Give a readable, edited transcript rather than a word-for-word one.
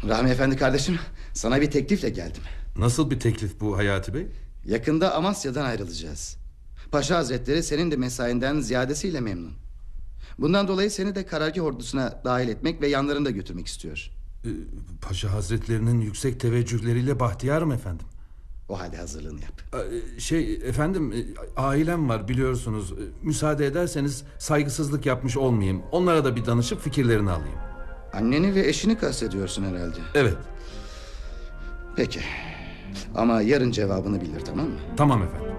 Rahmi Efendi kardeşim, sana bir teklifle geldim. Nasıl bir teklif bu Hayati Bey? Yakında Amasya'dan ayrılacağız. Paşa Hazretleri senin de mesainden ziyadesiyle memnun. Bundan dolayı seni de karargah ordusuna dahil etmek ve yanlarında götürmek istiyor. Paşa Hazretlerinin yüksek teveccühleriyle bahtiyarım efendim. O halde hazırlığını yap. Efendim, ailem var biliyorsunuz. Müsaade ederseniz saygısızlık yapmış olmayayım. Onlara da bir danışıp fikirlerini alayım. Anneni ve eşini kastediyorsun herhalde. Evet. Peki. Ama yarın cevabını bilir, tamam mı? Tamam efendim.